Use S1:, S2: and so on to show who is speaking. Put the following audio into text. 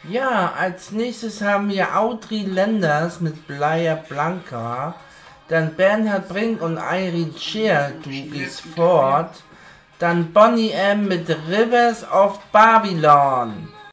S1: Ja, als nächstes haben wir Audrey Lenders mit Playa Blanca, dann Bernhard Brink und Irene Scheer, Du gehst fort, dann Boney M mit Rivers of Babylon.